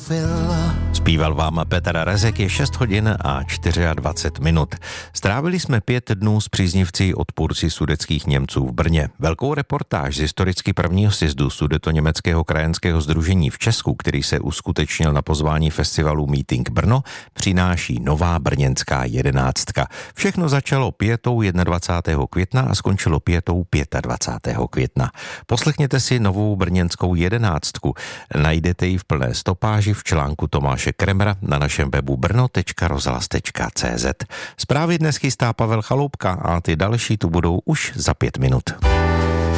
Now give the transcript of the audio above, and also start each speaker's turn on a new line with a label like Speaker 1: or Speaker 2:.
Speaker 1: Zpíval vám Petr Rezek, je 6 hodin a 24 minut. Strávili jsme 5 dnů s příznivci odpůrci sudetských Němců v Brně. Velkou reportáž z historicky prvního sjezdu Sudetoněmeckého krajanského sdružení v Česku, který se uskutečnil na pozvání festivalu Meeting Brno, přináší nová brněnská jedenáctka. Všechno začalo pětou 21. května a skončilo pětou 25. května. Poslechněte si novou brněnskou jedenáctku. Najdete ji v plné stopáži v článku Tomáše Kremra na našem webu brno.rozhlas.cz. Zprávy dnes chystá Pavel Chaloupka a ty další tu budou už za 5 minut.